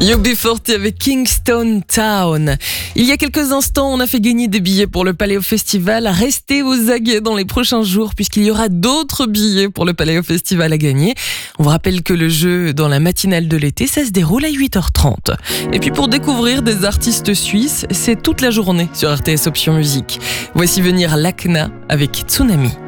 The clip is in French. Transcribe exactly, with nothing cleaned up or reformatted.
U B quarante avec Kingston Town. Il y a quelques instants, on a fait gagner des billets pour le Paléo Festival. Restez aux aguets dans les prochains jours puisqu'il y aura d'autres billets pour le Paléo Festival à gagner. On vous rappelle que le jeu dans la matinale de l'été, ça se déroule à huit heures trente. Et puis pour découvrir des artistes suisses, c'est toute la journée sur R T S Option Musique. Voici venir Lakna avec Tsunami.